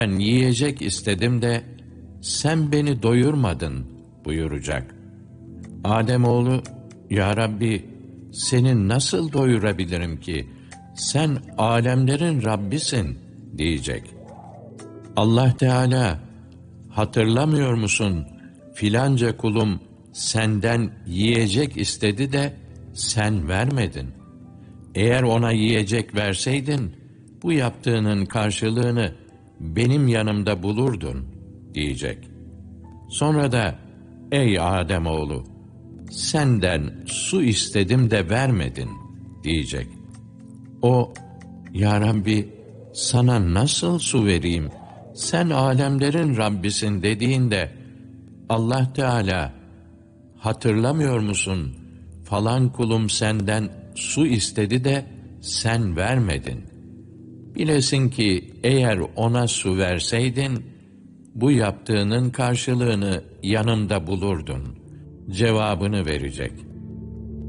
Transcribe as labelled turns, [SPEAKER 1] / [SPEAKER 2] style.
[SPEAKER 1] Ben yiyecek istedim de sen beni doyurmadın buyuracak. Ademoğlu, Ya Rabbi, seni nasıl doyurabilirim ki? Sen alemlerin Rabbisin diyecek. Allah Teala, hatırlamıyor musun? Filanca kulum senden yiyecek istedi de sen vermedin. Eğer ona yiyecek verseydin, bu yaptığının karşılığını benim yanımda bulurdun diyecek. Sonra da, ey Ademoğlu, senden su istedim de vermedin diyecek. O, Ya Rabbi, sana nasıl su vereyim? Sen alemlerin Rabbisin dediğinde, Allah Teala, hatırlamıyor musun? Falan kulum senden su istedi de sen vermedin. Bilesin ki eğer ona su verseydin, bu yaptığının karşılığını yanında bulurdun. Cevabını verecek.